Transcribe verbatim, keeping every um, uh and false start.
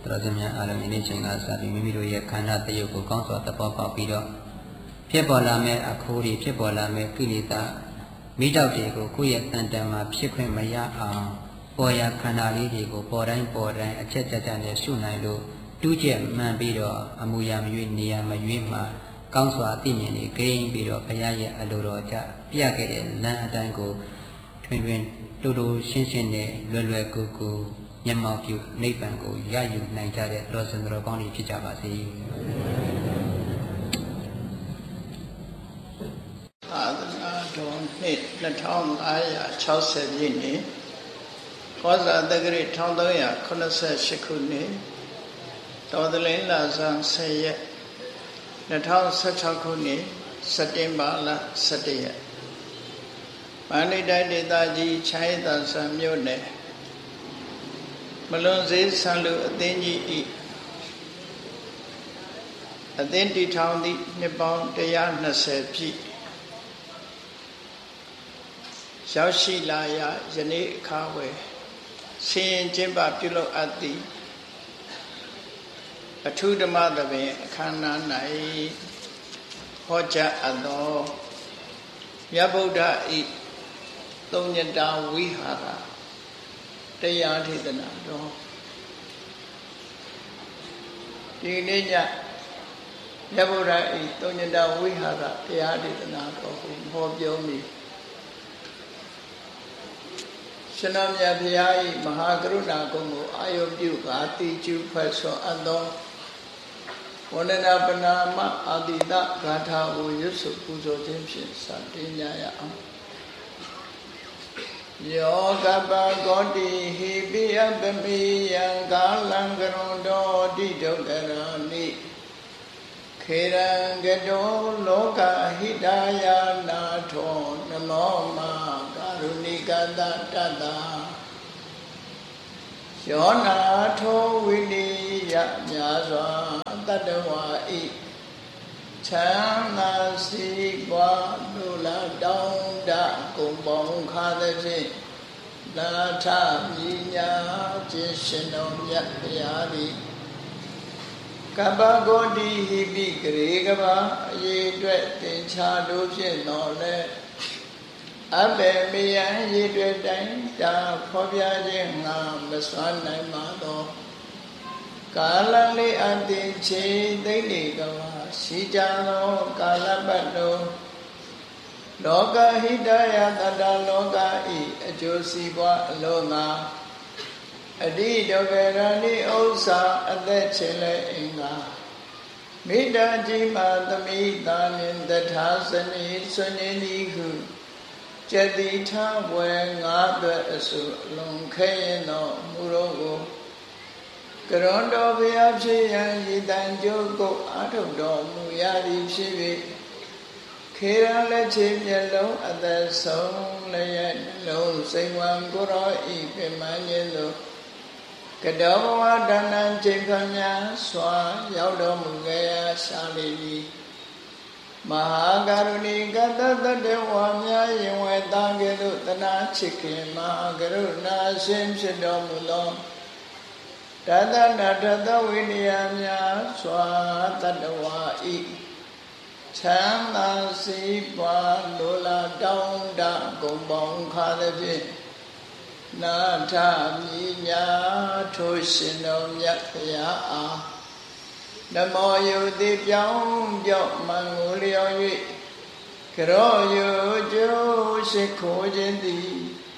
တော်စင်များအားလုံးဒီနေ့ချိန်ကစပြီးမိမိတို့ရဲ့ခန္ဓာတယုတ်ကိုကောင်းစွာသဘောပေါက်ပြီးတော့ဖြစ်ပေါ်လာမဲ့အခိုးတွေဖြစ်ပေါ်လာမဲ့ကိလေသာမိတောက်တွေကိုကိုယ့်ရဲ့တန်တန်မှာဖြစ်ခွင့်မရအောင်ပေါ်ရခန္ဓာလေးတွေကိုပေါ်တိုင်းပေါ်တိုင်းအချက်ချက်ချက်နဲ့ရှုနိုင်လို့တူးကျက်မှန်ပြီးတော့အမူအရာမရွေးနေရာမရွေးမှာကောင်းစွာအသိဉာဏ်တွေဂိမ်းပြီးတော့ဘုရားရဲ့အလိုတော်ကြပြခဲ့တဲ့လမ်းအတိုင်းကိုထွင်ထွင်တူတူရှင်းရှင်းနဲ့လွယ်လွယ်ကူကူမျက်မှောက်ပြုနိဗ္ဗာန်ကိုရယူနိုင်ကြတဲ့တော်စင်တော်ကောင်းတွေဖြစ်ကြပါစေ။သာသနာတော်နှစ်နှစ်ထောင်ငါးရာခြောက်ဆယ်ပြည့်နှစ်ကောဇာတက္ကရာတစ်ထောင်သုံးရာခုနှစ်ဆယ်ရှစ်ခုနှစ်တော်သလင်းလဆန်းဆယ်ရက်နှစ်ထောင်ဆယ်ခြောက်ခုနှစ်စက်တင်ဘာလဆယ်တစ်ရက်မန္တလေးတိုင်းဒေသကြီးချိုင်းသာဆန်မြို့နယ်မလွန်စေးဆန်လူအသင်းကြီးဤအသင်းတည်ထောင်သည့်နှစ်ပေါင်းတစ်ရာနှစ်ဆယ်ပြည့်ရောက်ရှိလာရာယနေ့အခါဝယ်ဆင်းရင်ကျင်းပပြုလုပ်အပ်သည့်အထုဓမ္မသဘင်အခမ်းအနား၌ဟောကြားအပ်သောမြတ်ဗုဒ္ဓဤသုံးညတာဝိဟာရတရားဒေသနာတော်ဒီနေ့ညမြတ်ဗုဒ္ဓဤသုံးညတာဝိဟာရတရားဒေသနာတော်ကိုဟောပြောမည်ရှင်တော်မြတ်ဘုရား၏မဟာကရုဏာကုံကိုအာယုပြုကာတိကျူဖွဲ့ဆိုအပ်သောဝန္ဒနာပနာမအာတိတဂါထာကိုရွတ်ဆိုပူဇော်ခြင်းဖြင့်စတင်ကြရအောင်ယောကပဂောတိဟိပိယပမိယံကာလံကရုဏောတိဒုက္ခရာနိခေရံကတောလောကဟိတယာနာထောနမောမကာရုဏိကတတတယောနာထောဝိနိယမြာစွာတတဝါဤချမ်းသာစီပွားလူလာတောင်းတကုံပေါင်းခါသည်ဖြင့်လာထမြညာခြင်းရှင်တော်မြတ်ဘုရားသည်ကပ္ပဂောတိဟိပိဂရေကဘာအရေးအတွက်တင်ချတို့ဖြင့်တော်လဲအဘေမယံရည်တွေ့တိုင်းတာဖော်ပြခြင်းငါမစွမ်းနိုင်ပါသောကာလလေးအတိချေသိနေကဘာရှိကြသောကာလပတ်လုံးလောကဟိတယတတလောကဤအကျိုးစီးပွားအလုံးငါအတိဒုက္ခရဏိဥစ္စာအသက်ချေလဲအင်္ဂါမိတ္တကြီးမာသမိတာနှင့်တထာစနိဆွနေသည်ဟုကျတိထဝေငါးသွဲအစုအလုံးခဲရင်သောမူရောကိုကရွန်တော်ဘုရားဖြစ်ရန်ရည်တန်ကြိုးကိုအာထုတ်တော်မူရသည်ဖြစ်၍ခေရန်လက်ချေမျက်လုံးအသက်ဆုံးလည်းရဲ့နှလုံးစိမ်ဝံကိုရောဤပြမန်းခြင်းသို့ကတောဘဝတဏ္ဏချိန်ခမ်းများစွာရောက်တော်မူခဲ့ရာရှာလိပြီမဟာကရုဏီကတတတဝါများရင်ဝဲသားကဲ့သို့တနာချစ်ခင်မဟာကရုဏာရှင်ဖြစ်တော်မူသောတတနာတတဝိနည်းများစွာတတဝါဤချမ်းသာစီးပွားလိုလားတောင်းတဂုံပေါင်းခါသည်ဖြင့်နာထမြညာထိုရှင်တော်မြတ်ဘုရားအားနမောယုတိပြောင်းပြော့မန်ကိုလျော်၍ကရောယုကျိုးရှိခိုးခြင်းသည်